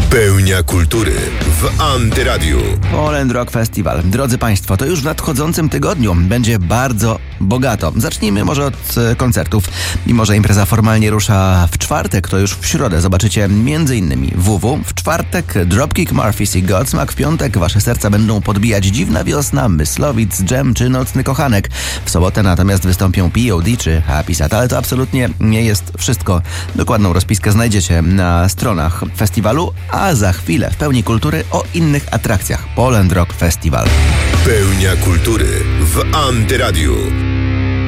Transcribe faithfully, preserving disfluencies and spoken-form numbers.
Pełnia kultury w Antyradiu. Poland Rock Festival. Drodzy Państwo, to już w nadchodzącym tygodniu będzie bardzo bogato. Zacznijmy może od e, koncertów. Mimo że impreza formalnie rusza w czwartek, to już w środę zobaczycie m.in. W W. W czwartek Dropkick Murphys i Godsmack. W piątek Wasze serca będą podbijać Dziwna Wiosna, Myslowic, Dżem czy Nocny Kochanek. W sobotę natomiast wystąpią P O D czy Happy Sad. Ale to absolutnie nie jest wszystko. Dokładną rozpiskę znajdziecie na stronach festiwalu, a za chwilę w Pełni Kultury o innych atrakcjach Poland Rock Festival. Pełnia kultury w Antyradiu.